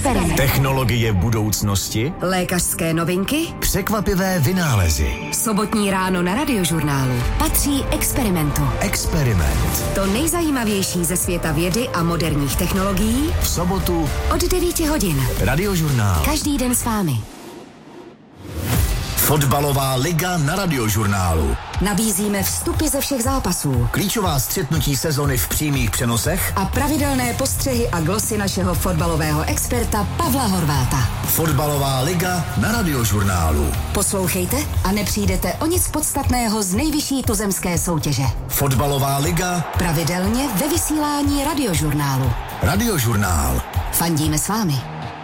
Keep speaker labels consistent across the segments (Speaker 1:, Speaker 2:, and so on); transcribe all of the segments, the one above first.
Speaker 1: Experiment.
Speaker 2: Technologie budoucnosti,
Speaker 1: Lékařské novinky,
Speaker 2: překvapivé vynálezy.
Speaker 1: Sobotní ráno na Radiožurnálu patří Experimentu.
Speaker 2: Experiment.
Speaker 1: To nejzajímavější ze světa vědy a moderních technologií
Speaker 2: V sobotu
Speaker 1: od 9 hodin.
Speaker 2: Radiožurnál.
Speaker 1: Každý den s vámi.
Speaker 2: Fotbalová liga na Radiožurnálu.
Speaker 1: Nabízíme vstupy ze všech zápasů.
Speaker 2: Klíčová střetnutí sezony v přímých přenosech.
Speaker 1: A pravidelné postřehy a glosy našeho fotbalového experta Pavla Horváta.
Speaker 2: Fotbalová liga na Radiožurnálu.
Speaker 1: Poslouchejte a nepřijdete o nic podstatného z nejvyšší tuzemské soutěže.
Speaker 2: Fotbalová liga
Speaker 1: Pravidelně ve vysílání Radiožurnálu.
Speaker 2: Radiožurnál.
Speaker 1: Fandíme s vámi.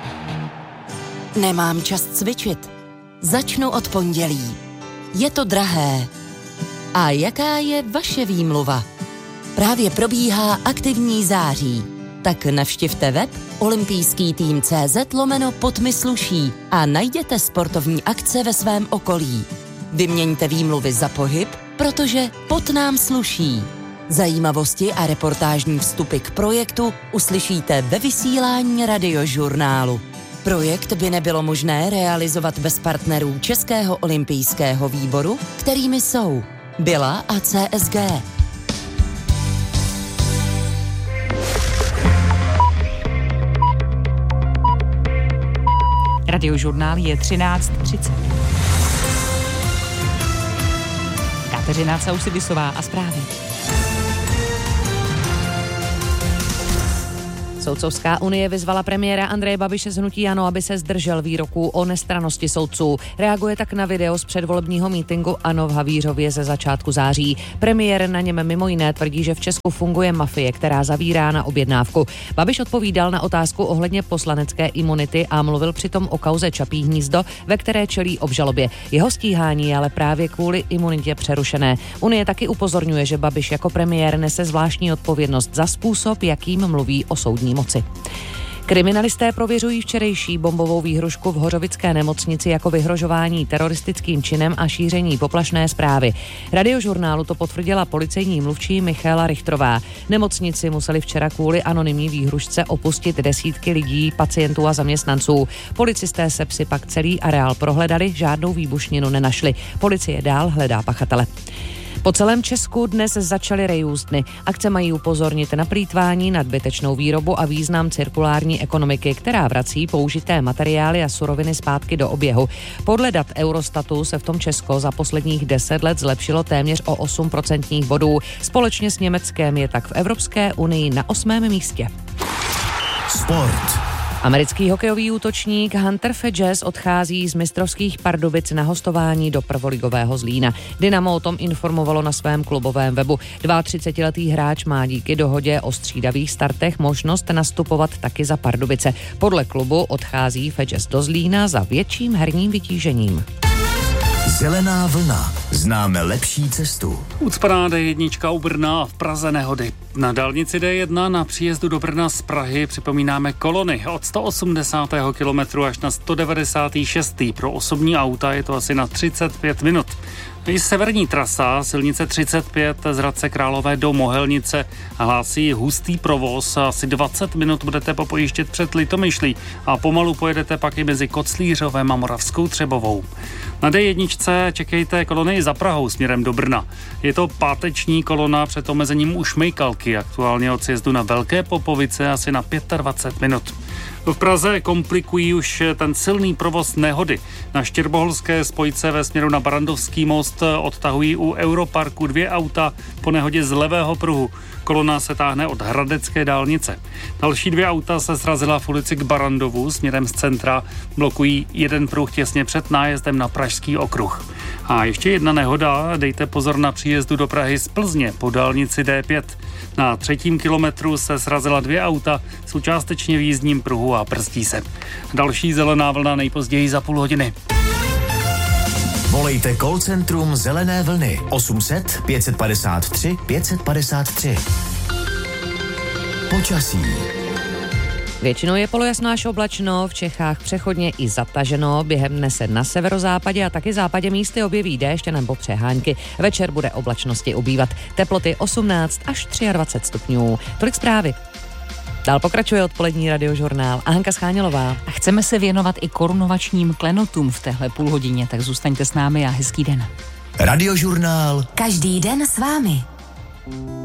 Speaker 3: Nemám čas cvičit. Začnu od pondělí. Je to drahé. A jaká je vaše výmluva? Právě probíhá aktivní září. Tak navštivte web olympijský-tým.cz/podmysluší a najděte sportovní akce ve svém okolí. Vyměňte výmluvy za pohyb, protože pot nám sluší. Zajímavosti a reportážní vstupy k projektu uslyšíte ve vysílání Radiožurnálu. Projekt by nebylo možné realizovat bez partnerů Českého olympijského výboru, kterými jsou Bila a CSG.
Speaker 4: Radiožurnál je 13:30. Kateřina Causibisová a zprávy. Soudcovská unie vyzvala premiéra Andreje Babiše z hnutí ANO, aby se zdržel výroků o nestrannosti soudců. Reaguje tak na video z předvolebního mítinku ANO v Havířově ze začátku září. Premiér na něm mimo jiné tvrdí, že v Česku funguje mafie, která zavírá na objednávku. Babiš odpovídal na otázku ohledně poslanecké imunity a mluvil přitom o kauze Čapí hnízdo, ve které čelí obžalobě. Jeho stíhání je ale právě kvůli imunitě přerušené. Unie taky upozorňuje, že Babiš jako premiér nese zvláštní odpovědnost za způsob, jakým mluví o soudní moci. Kriminalisté prověřují včerejší bombovou výhrušku v Hořovické nemocnici jako vyhrožování teroristickým činem a šíření poplašné zprávy. Radiožurnálu to potvrdila policejní mluvčí Michaela Richtrová. Nemocnici museli včera kvůli anonymní výhrušce opustit desítky lidí, pacientů a zaměstnanců. Policisté se psi pak celý areál prohledali, žádnou výbušninu nenašli. Policie dál hledá pachatele. Po celém Česku dnes začaly reuse dny. Akce mají upozornit na plýtvání, nadbytečnou výrobu a význam cirkulární ekonomiky, která vrací použité materiály a suroviny zpátky do oběhu. Podle dat Eurostatu se v tom Česko za posledních 10 let zlepšilo téměř o 8% bodů. Společně s Německem je tak v Evropské unii na 8. místě.
Speaker 2: Sport.
Speaker 4: Americký hokejový útočník Hunter Fedges odchází z mistrovských Pardubic na hostování do prvoligového Zlína. Dynamo o tom informovalo na svém klubovém webu. 32letý hráč má díky dohodě o střídavých startech možnost nastupovat taky za Pardubice. Podle klubu odchází Fedges do Zlína za větším herním vytížením.
Speaker 2: Zelená vlna. Známe lepší cestu.
Speaker 5: Ucpaná D1 u Brna a v Praze nehody. Na dálnici D1 na příjezdu do Brna z Prahy připomínáme kolony od 180. kilometru až na 196. Pro osobní auta je to asi na 35 minut. I severní trasa, silnice 35 z Hradce Králové do Mohelnice, hlásí hustý provoz. Asi 20 minut budete popojíždět před Litomyšlí a pomalu pojedete pak i mezi Koclířovem a Moravskou Třebovou. Na D1 čekejte kolony za Prahou směrem do Brna. Je to páteční kolona před omezením u Šmejkalky, aktuálně od sjezdu na Velké Popovice asi na 25 minut. V Praze komplikují už ten silný provoz nehody. Na Štěrboholské spojce ve směru na Barandovský most odtahují u Europarku 2 auta po nehodě z levého pruhu. Kolona se táhne od Hradecké dálnice. Další 2 auta se srazila v ulici k Barandovu směrem z centra. Blokují jeden pruh těsně před nájezdem na Pražský okruh. A ještě jedna nehoda, dejte pozor na příjezdu do Prahy z Plzně po dálnici D5. Na 3. kilometru se srazila 2 auta, jsou částečně v jízdním pruhu a brzdí se. Další zelená vlna nejpozději za půl hodiny.
Speaker 2: Volejte call centrum Zelené vlny 800 553 553. Počasí.
Speaker 4: Většinou je polojasno až oblačno, v Čechách přechodně i zataženo, během dne se na severozápadě a taky západě místy objeví déšť nebo přehánky. Večer bude oblačnosti ubývat, teploty 18 až 23 stupňů. Tolik zprávy. Dál pokračuje odpolední radiožurnál a Hanka Schánělová.
Speaker 6: A chceme se věnovat i korunovačním klenotům v téhle půlhodině, tak zůstaňte s námi a hezký den.
Speaker 2: Radiožurnál.
Speaker 1: Každý den s vámi.